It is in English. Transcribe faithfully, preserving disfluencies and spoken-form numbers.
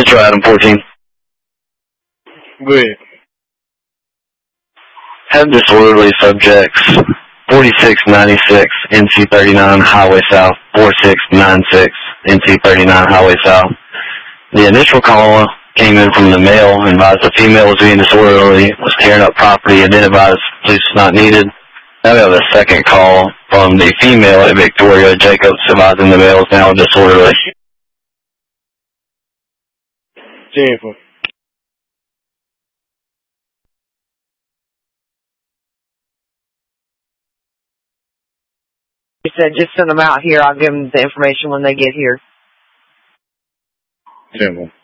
Central Adam fourteen. Go ahead. Have disorderly subjects, forty-six ninety-six N C thirty-nine Highway South, forty-six ninety-six N C thirty-nine Highway South. The initial call came in from the male, advised the female was being disorderly, was tearing up property, and then advised police was not needed. Now we have a second call from the female at Victoria Jacobs, advising the male is now disorderly. Jennifer. He said, just send them out here. I'll give them the information when they get here. Jennifer.